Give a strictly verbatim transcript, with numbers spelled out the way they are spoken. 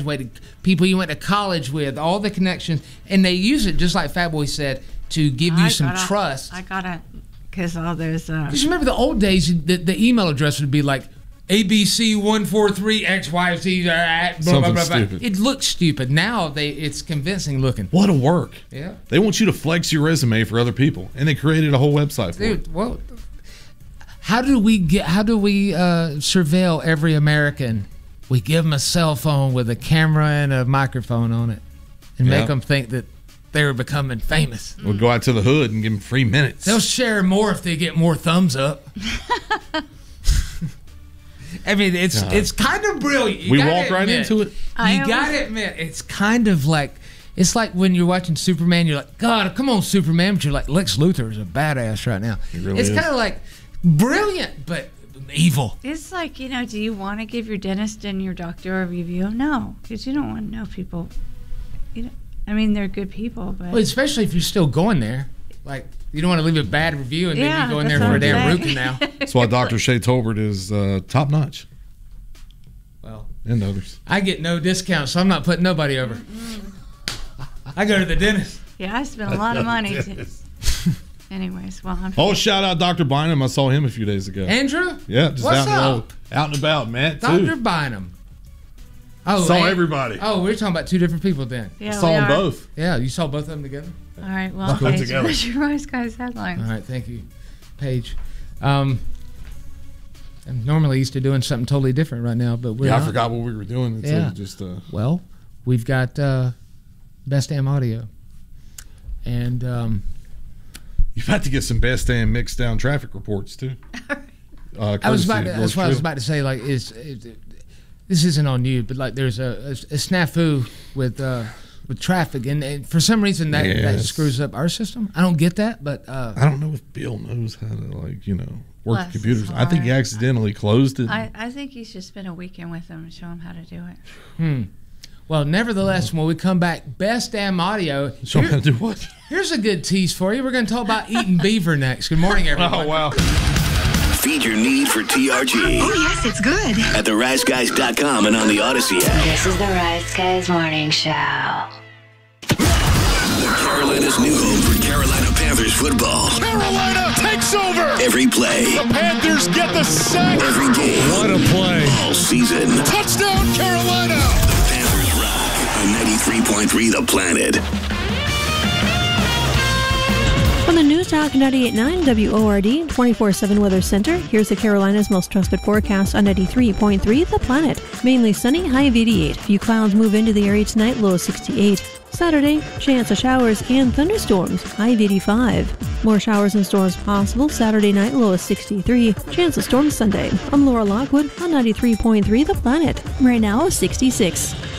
graduated, people you went to college with, all the connections, and they use it just like Fat Boy said to give you I some gotta, trust. I gotta, because all those. Uh, Because remember the old days, the, the email address would be like A B C one four three X Y Z. Blah, blah, blah, blah. Stupid. It looks stupid. Now they it's convincing looking. What a work. Yeah. They want you to flex your resume for other people, and they created a whole website for it. Dude, well, how do we get? How do we uh, surveil every American? We give them a cell phone with a camera and a microphone on it, and Yeah. make them think that they're becoming famous. We'll go out to the hood and give them free minutes. They'll share more if they get more thumbs up. I mean, it's God. it's kind of brilliant. You We gotta walk right admit, into it. I You always- gotta admit, it's kind of like it's like when you're watching Superman. You're like, God, come on, Superman! But you're like, Lex Luthor is a badass right now. He really it's is. kind of like brilliant, but evil. It's like, you know, do you want to give your dentist and your doctor a review? No, because you don't want to know people. You know, I mean, they're good people, but Well, especially if you're still going there. Like, you don't want to leave a bad review and Yeah, then you go in that's there for what a damn I'm root saying. canal. That's why Doctor Shea Tolbert is uh, top notch. Well, And others. I get no discount, so I'm not putting nobody over. I go to the dentist. yeah, I spent a lot of money. To, anyways, well, I'm Oh, shout out Doctor Bynum. I saw him a few days ago. Andrew? Yeah, just What's out, in the up? road, out and about, Matt, too. Doctor Bynum. Oh, Saw and- everybody. Oh, we're talking about two different people then. yeah, saw we them are. both. Yeah, you saw both of them together? All right, well, Put them Paige, together. what's your Rise Guys headlines? All right, thank you, Paige. Um, I'm normally used to doing something totally different right now, but we're Yeah, I not. forgot what we were doing. Until Yeah. just uh, Well, we've got uh, Best Damn Audio. And um, you've had to get some best damn mixed down traffic reports too. Uh, I was courtesy about of to, George that's what I was Trill. about to say. Like, is, is this isn't on you, but like, there's a, a, a snafu with uh, with traffic, and, and for some reason that, that Yes. screws up our system. I don't get that, but uh, I don't know if Bill knows how to like you know work Bless the his computers. I think he heart. accidentally closed it. I, I think you should spend a weekend with them and show them how to do it. hmm. Well, nevertheless, when we come back, Best Damn Audio. Show him Here- how to do what? here's a good tease for you. We're going to talk about eating beaver next. Good morning, everyone. Oh wow! Feed your need for T R G Oh, yes, it's good. at the rise guys dot com and on the Odyssey app. This is the Rise Guys Morning Show. Carolina's new home for Carolina Panthers football. Carolina takes over. Every play, The Panthers get the sack. every game, What a play. all season. Touchdown, Carolina. The Panthers rock on ninety-three point three The Planet. From the News Talk ninety-eight point nine W O R D twenty-four seven Weather Center, here's the Carolina's most trusted forecast on ninety-three point three The Planet. Mainly sunny, high of eighty-eight. Few clouds move into the area tonight, low of sixty-eight. Saturday, chance of showers and thunderstorms, high of eighty-five. More showers and storms possible Saturday night, low of sixty-three. Chance of storms Sunday. I'm Laura Lockwood on ninety-three point three The Planet. Right now, sixty-six.